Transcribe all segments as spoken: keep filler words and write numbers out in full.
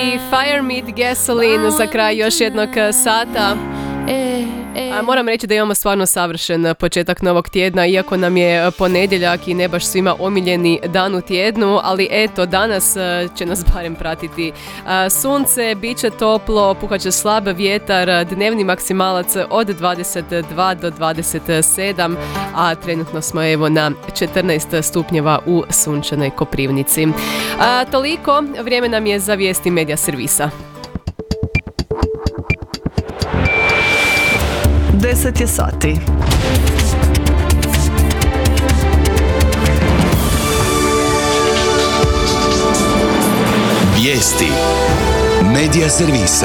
I Fire Meet Gasoline za kraj još jednog sata. A moram reći da imamo stvarno savršen početak novog tjedna, iako nam je ponedjeljak i ne baš svima omiljeni dan u tjednu, ali eto, danas će nas barem pratiti sunce, bit će toplo, puhat će slab vjetar, dnevni maksimalac od dvadeset dva do dvadeset sedam, a trenutno smo evo na četrnaest stupnjeva u sunčanoj Koprivnici. A, toliko, vrijeme nam je za vijesti Medija servisa. deset je sati. Vijesti Medija servisa.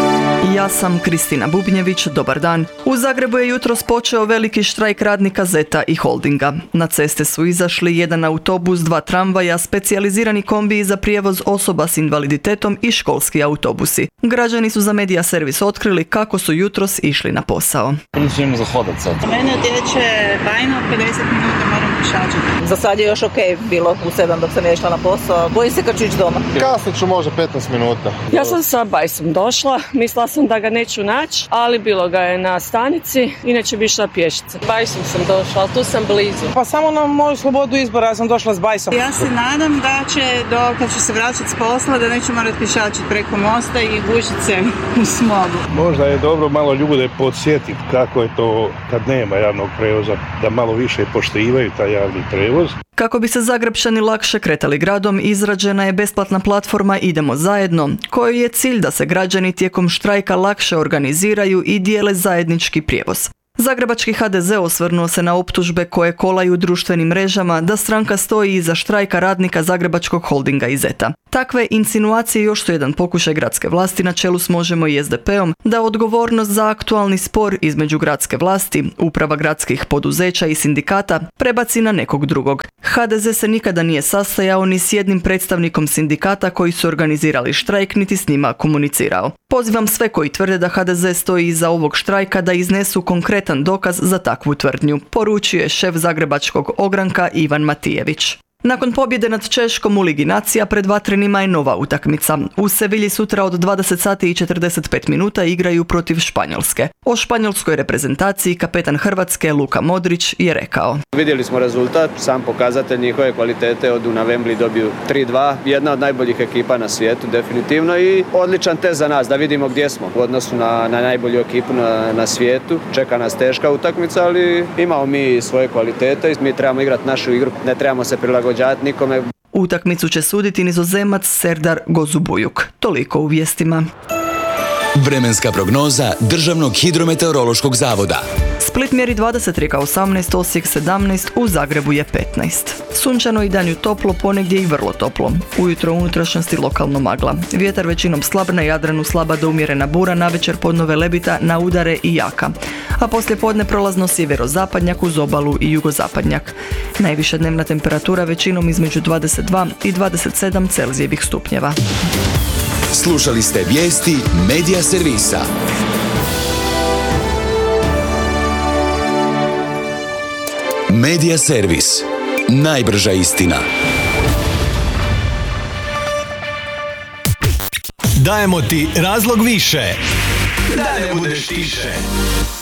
Ja sam Kristina Bubnjević, dobar dan. U Zagrebu je jutros počeo veliki štrajk radnika Zeta i Holdinga. Na ceste su izašli jedan autobus, dva tramvaja, specijalizirani kombiji za prijevoz osoba s invaliditetom i školski autobusi. Građani su za Medija servis otkrili kako su jutros išli na posao. Idemo za hodat sad. Mene odjeće bajno, pedeset minuta moram pješačiti. Za sad je još ok bilo u sedam dok sam išla na posao. Bojim se kad ću ići doma. Kasnit ću možda petnaest minuta. Ja sam sa bajsom došla, mislila sam da ga neću naći, ali bilo ga je na stanici, inače bi išla pješice. Bajsom sam došla, ali tu sam blizu. Pa samo na moju slobodu izbora, ja sam došla s bajsom. Ja se nadam da će, do, kad ću se vraćati s posla, da neću morati pješačiti preko mosta i gužiti se u smogu. Možda je dobro malo ljude podsjetiti kako je to kad nema javnog prevoza, da malo više poštivaju taj javni prevoz. Kako bi se Zagrebčani lakše kretali gradom, izrađena je besplatna platforma Idemo zajedno, kojoj je cilj da se građani tijekom štrajka lakše organiziraju i dijele zajednički prijevoz. Zagrebački ha de ze osvrnuo se na optužbe koje kolaju društvenim mrežama da stranka stoji iza štrajka radnika Zagrebačkog Holdinga i Zeta. Takve insinuacije još su jedan pokušaj gradske vlasti na čelu s Možemo i es de peom da odgovornost za aktualni spor između gradske vlasti, uprava gradskih poduzeća i sindikata prebaci na nekog drugog. ha de ze se nikada nije sastajao ni s jednim predstavnikom sindikata koji su organizirali štrajk niti s njima komunicirao. Pozivam sve koji tvrde da ha de ze stoji iza ovog štrajka da iznesu konkretan dokaz za takvu tvrdnju, poručio je šef zagrebačkog ogranka Ivan Matijević. Nakon pobjede nad Češkom u Ligi nacija pred vatrenima je nova utakmica. U Sevilji sutra od dvadeset sati i četrdeset pet minuta igraju protiv Španjolske. O španjolskoj reprezentaciji kapetan Hrvatske Luka Modrić je rekao: Vidjeli smo rezultat, sam pokazatelj njihove kvalitete, odu na Wembley, dobiju tri dva, jedna od najboljih ekipa na svijetu definitivno i odličan test za nas da vidimo gdje smo u odnosu na, na najbolju ekipu na, na svijetu. Čeka nas teška utakmica, ali imamo mi svoje kvalitete i mi trebamo igrati našu igru, ne trebamo se prilagoditi nikome. Utakmicu će suditi Nizozemac Serdar Gozubujuk. Toliko u vijestima. Vremenska prognoza Državnog hidrometeorološkog zavoda. Split mjeri dvadeset, Rijeka osamnaest, Osijek sedamnaest, u Zagrebu je petnaest. Sunčano i danju toplo, ponegdje i vrlo toplo. Ujutro u unutrašnjosti lokalno magla. Vjetar većinom slab, na Jadranu slaba do umjerena bura, navečer podnove lebita, na udare i jaka. A poslije podne prolazno sjeverozapadnjak uz obalu i jugozapadnjak. Najviša dnevna temperatura većinom između dvadeset dva i dvadeset sedam Celzijevih stupnjeva. Slušali ste vijesti Medija servisa. Medija servis. Najbrža istina. Dajemo ti razlog više da ne budeš tiše.